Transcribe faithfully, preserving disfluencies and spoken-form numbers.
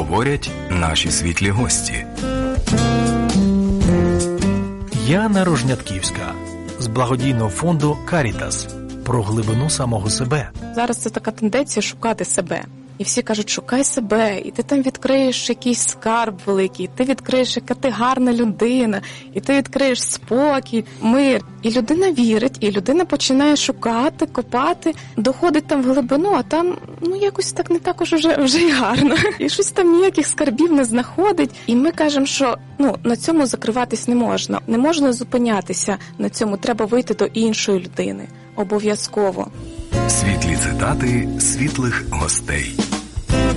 говорять наші світлі гості. Яна Рожнятківська з благодійного фонду «Карітас» про глибину самого себе. Зараз це така тенденція шукати себе. І всі кажуть, шукай себе, і ти там відкриєш якийсь скарб великий, і ти відкриєш, яка ти гарна людина, і ти відкриєш спокій, мир. І людина вірить, і людина починає шукати, копати, доходить там в глибину, а там, ну, якось так не також вже, вже й гарно. І щось там ніяких скарбів не знаходить. І ми кажемо, що, ну, на цьому закриватись не можна. Не можна зупинятися на цьому, треба вийти до іншої людини. Обов'язково. Світлі цитати світлих гостей.